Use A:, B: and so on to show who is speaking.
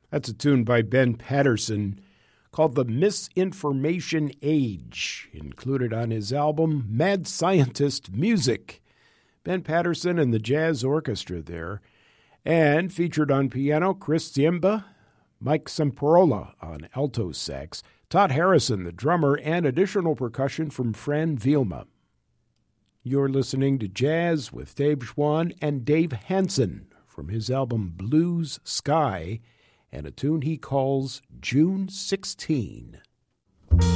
A: That's a tune by Ben Patterson called The Misinformation Age, included on his album Mad Scientist Music. Ben Patterson and the Jazz Orchestra there. And featured on piano, Chris Ziemba, Mike Semperola on alto sax, Todd Harrison, the drummer, and additional percussion from Fran Vielma. You're listening to Jazz with Dave Schwann and Dave Hansen from his album Blues Sky, and a tune he calls June 16.